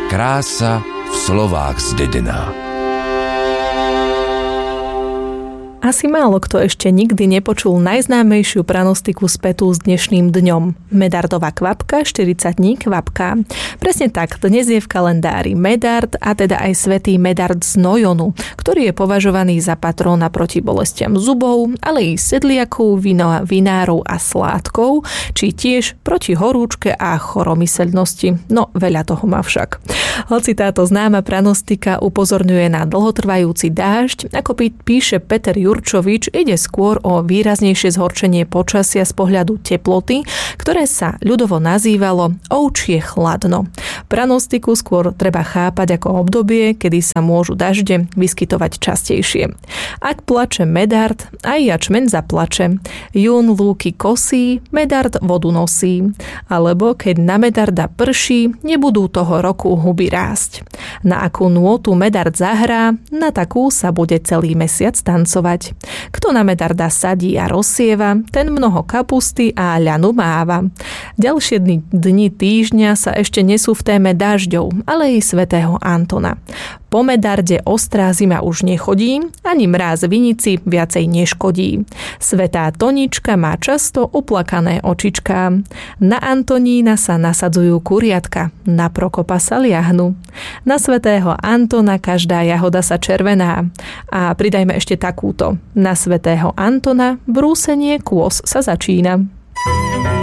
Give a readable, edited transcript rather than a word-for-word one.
Krása v slovách zdedená. Asi málo kto ešte nikdy nepočul najznámejšiu pranostiku spätú s dnešným dňom. Medardova kvapka, 40 dní kvapka. Presne tak, dnes je v kalendári Medard a teda aj svätý Medard z Nojonu, ktorý je považovaný za patróna proti bolestiam zubov, ale i sedliakov, vinárov a sládkov, či tiež proti horúčke a choromyselnosti. No, veľa toho má však. Hoci táto známa pranostika upozorňuje na dlhotrvajúci dážď, ako píše Peter Jurčovič, ide skôr o výraznejšie zhorčenie počasia z pohľadu teploty, ktoré sa ľudovo nazývalo ovčie chladno. Pranostiku skôr treba chápať ako obdobie, kedy sa môžu dažde vyskytovať častejšie. Ak plače Medard, aj jačmeň zaplače. Jún lúky kosí, Medard vodu nosí. Alebo keď na Medarda prší, nebudú toho roku huby rásť. Na akú nôtu Medard zahrá, na takú sa bude celý mesiac tancovať. Kto na Medarda sadí a rozsieva, ten mnoho kapusty a ľanu máva. Ďalšie dni týždňa sa ešte nesú v téme dažďov, ale i svätého Antona. Po Medarde ostrá zima už nechodí, ani mráz vinici viacej neškodí. Svätá Tonička má často uplakané očičká. Na Antonína sa nasadzujú kuriatka, na Prokopa sa liahnu. Na svätého Antona každá jahoda sa červená. A pridajme ešte takúto. Na svätého Antona brúsenie kôs sa začína.